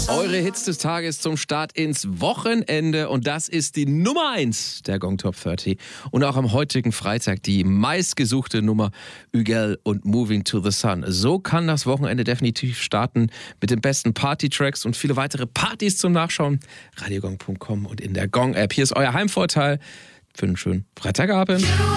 Eure Hits des Tages zum Start ins Wochenende und das ist die Nummer 1 der Gong Top 30 und auch am heutigen Freitag die meistgesuchte Nummer Ügel und Moving to the Sun. So kann das Wochenende definitiv starten mit den besten Party-Tracks und viele weitere Partys zum Nachschauen. radiogong.com und in der Gong-App. Hier ist euer Heimvorteil für einen schönen Freitagabend.